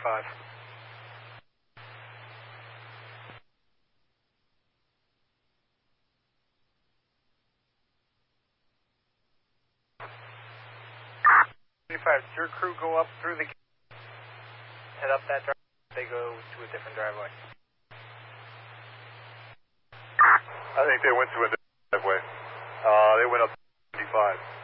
75. Does your crew go up through the head up that driveway? They go to a different driveway. I think they went to a different driveway. They went up 75.